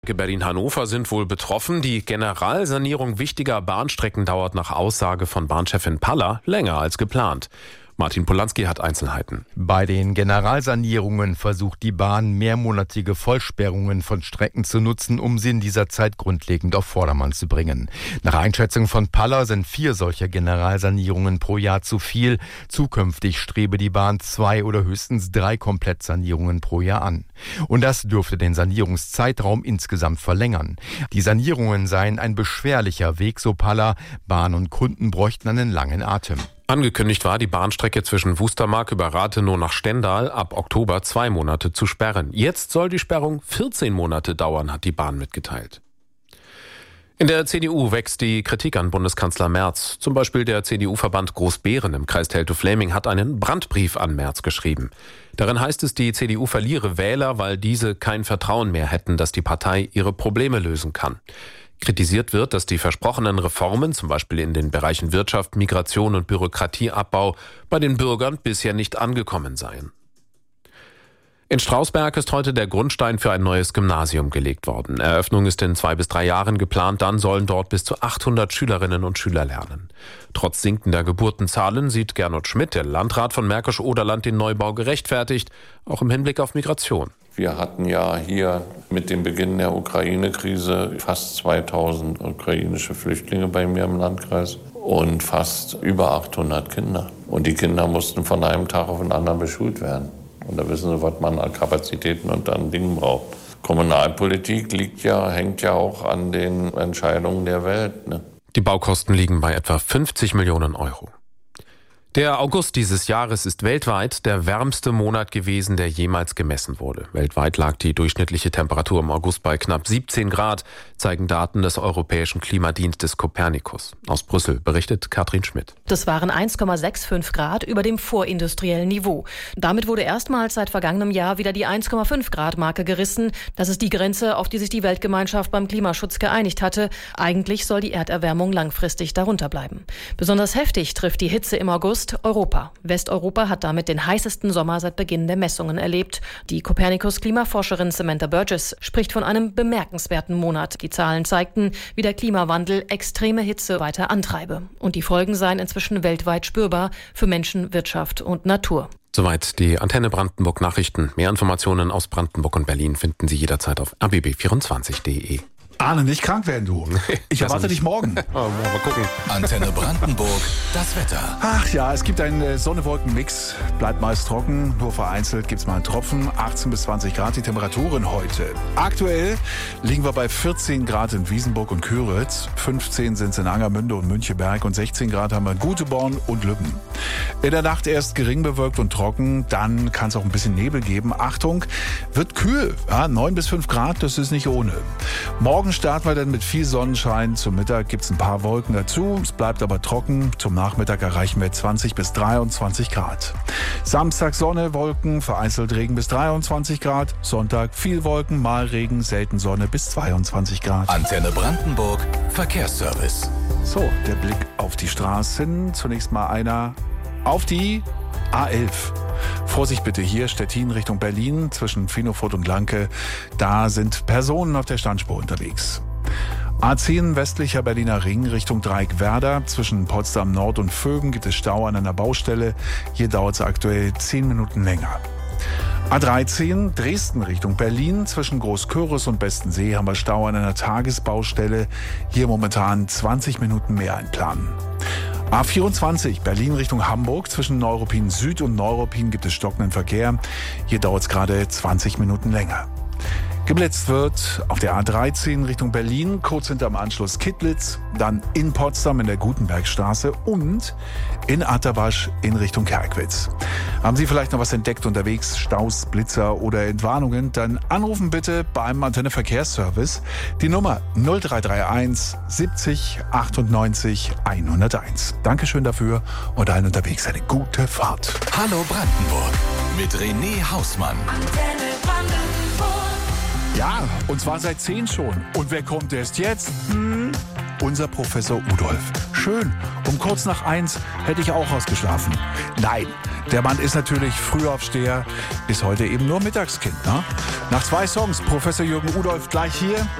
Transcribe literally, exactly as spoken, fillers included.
Berlin-Hannover sind wohl betroffen. Die Generalsanierung wichtiger Bahnstrecken dauert nach Aussage von Bahnchefin Paller länger als geplant. Martin Polanski hat Einzelheiten. Bei den Generalsanierungen versucht die Bahn, mehrmonatige Vollsperrungen von Strecken zu nutzen, um sie in dieser Zeit grundlegend auf Vordermann zu bringen. Nach Einschätzung von Paller sind vier solcher Generalsanierungen pro Jahr zu viel. Zukünftig strebe die Bahn zwei oder höchstens drei Komplettsanierungen pro Jahr an. Und das dürfte den Sanierungszeitraum insgesamt verlängern. Die Sanierungen seien ein beschwerlicher Weg, so Paller. Bahn und Kunden bräuchten einen langen Atem. Angekündigt war, die Bahnstrecke zwischen Wustermark über Rathenow nach Stendal ab Oktober zwei Monate zu sperren. Jetzt soll die Sperrung vierzehn Monate dauern, hat die Bahn mitgeteilt. In der C D U wächst die Kritik an Bundeskanzler Merz. Zum Beispiel der C D U-Verband Großbeeren im Kreis Teltow-Fläming hat einen Brandbrief an Merz geschrieben. Darin heißt es, die C D U verliere Wähler, weil diese kein Vertrauen mehr hätten, dass die Partei ihre Probleme lösen kann. Kritisiert wird, dass die versprochenen Reformen, zum Beispiel in den Bereichen Wirtschaft, Migration und Bürokratieabbau, bei den Bürgern bisher nicht angekommen seien. In Strausberg ist heute der Grundstein für ein neues Gymnasium gelegt worden. Eröffnung ist in zwei bis drei Jahren geplant, dann sollen dort bis zu achthundert Schülerinnen und Schüler lernen. Trotz sinkender Geburtenzahlen sieht Gernot Schmidt, der Landrat von Märkisch-Oderland, den Neubau gerechtfertigt, auch im Hinblick auf Migration. Wir hatten ja hier mit dem Beginn der Ukraine-Krise fast zweitausend ukrainische Flüchtlinge bei mir im Landkreis und fast über achthundert Kinder. Und die Kinder mussten von einem Tag auf den anderen beschult werden. Und da wissen Sie, was man an Kapazitäten und an Dingen braucht. Kommunalpolitik liegt ja, hängt ja auch an den Entscheidungen der Welt, ne? Die Baukosten liegen bei etwa fünfzig Millionen Euro. Der August dieses Jahres ist weltweit der wärmste Monat gewesen, der jemals gemessen wurde. Weltweit lag die durchschnittliche Temperatur im August bei knapp siebzehn Grad, zeigen Daten des Europäischen Klimadienstes Copernicus. Aus Brüssel berichtet Katrin Schmidt. Das waren eins Komma fünfundsechzig Grad über dem vorindustriellen Niveau. Damit wurde erstmals seit vergangenem Jahr wieder die eins Komma fünf Grad Marke gerissen. Das ist die Grenze, auf die sich die Weltgemeinschaft beim Klimaschutz geeinigt hatte. Eigentlich soll die Erderwärmung langfristig darunter bleiben. Besonders heftig trifft die Hitze im August Europa. Westeuropa hat damit den heißesten Sommer seit Beginn der Messungen erlebt. Die Copernicus-Klimaforscherin Samantha Burgess spricht von einem bemerkenswerten Monat. Die Zahlen zeigten, wie der Klimawandel extreme Hitze weiter antreibe. Und die Folgen seien inzwischen weltweit spürbar für Menschen, Wirtschaft und Natur. Soweit die Antenne Brandenburg Nachrichten. Mehr Informationen aus Brandenburg und Berlin finden Sie jederzeit auf a b b vierundzwanzig punkt de. Arne, nicht krank werden du. Ich erwarte dich morgen. Oh, mal gucken. Antenne Brandenburg, das Wetter. Ach ja, es gibt einen Sonne-Wolken-Mix. Bleibt meist trocken, nur vereinzelt gibt es mal einen Tropfen. achtzehn bis zwanzig Grad die Temperaturen heute. Aktuell liegen wir bei vierzehn Grad in Wiesenburg und Küritz. fünfzehn sind es in Angermünde und Müncheberg. Und sechzehn Grad haben wir in Guteborn und Lübben. In der Nacht erst gering bewölkt und trocken. Dann kann es auch ein bisschen Nebel geben. Achtung, wird kühl. Ja, neun bis fünf Grad, das ist nicht ohne. Morgen starten wir dann mit viel Sonnenschein. Zum Mittag gibt es ein paar Wolken dazu. Es bleibt aber trocken. Zum Nachmittag erreichen wir zwanzig bis dreiundzwanzig Grad. Samstag Sonne, Wolken, vereinzelt Regen bis dreiundzwanzig Grad. Sonntag viel Wolken, mal Regen, selten Sonne bis zweiundzwanzig Grad. Antenne Brandenburg, Verkehrsservice. So, der Blick auf die Straßen. Zunächst mal einer auf die A elf. Vorsicht bitte hier, Stettin Richtung Berlin, zwischen Finofurt und Lanke. Da sind Personen auf der Standspur unterwegs. A zehn westlicher Berliner Ring Richtung Dreieck-Werder. Zwischen Potsdam Nord und Vögen gibt es Stau an einer Baustelle. Hier dauert es aktuell zehn Minuten länger. A dreizehn Dresden Richtung Berlin. Zwischen Großküritz und Bestensee haben wir Stau an einer Tagesbaustelle. Hier momentan zwanzig Minuten mehr einplanen. A vierundzwanzig Berlin Richtung Hamburg. Zwischen Neuruppin Süd und Neuruppin gibt es stockenden Verkehr. Hier dauert es gerade zwanzig Minuten länger. Geblitzt wird auf der A dreizehn Richtung Berlin, kurz hinterm Anschluss Kittlitz, dann in Potsdam in der Gutenbergstraße und in Atterwasch in Richtung Kerkwitz. Haben Sie vielleicht noch was entdeckt unterwegs, Staus, Blitzer oder Entwarnungen, dann anrufen bitte beim Antenne Verkehrsservice die Nummer null drei drei eins siebzig achtundneunzig hunderteins. Dankeschön dafür und allen unterwegs eine gute Fahrt. Hallo Brandenburg mit René Hausmann. Antenne Brandenburg. Ja, und zwar seit zehn schon. Und wer kommt erst jetzt? Hm, unser Professor Udolf. Schön, um kurz nach eins hätte ich auch ausgeschlafen. Nein, Der Mann ist natürlich Frühaufsteher, bis heute eben nur Mittagskind. Ne? Nach zwei Songs, Professor Jürgen Udolph gleich hier.